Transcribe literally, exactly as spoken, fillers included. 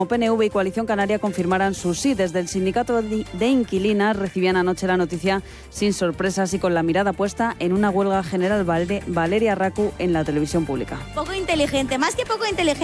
P N V y Coalición Canaria confirmaran su sí. Desde el sindicato de inquilinas recibían anoche la noticia sin sorpresas y con la mirada puesta en una huelga general. Valeria Racu en la televisión pública. Poco inteligente, más que poco inteligente.